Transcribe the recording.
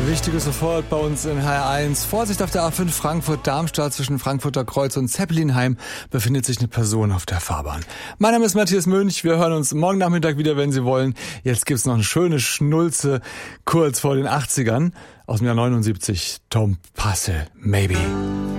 Wichtiges sofort bei uns in HR1. Vorsicht auf der A5 Frankfurt-Darmstadt zwischen Frankfurter Kreuz und Zeppelinheim befindet sich eine Person auf der Fahrbahn. Mein Name ist Matthias Münch. Wir hören uns morgen Nachmittag wieder, wenn Sie wollen. Jetzt gibt's noch eine schöne Schnulze kurz vor den 80ern aus dem Jahr 79. Tom Passe, Maybe.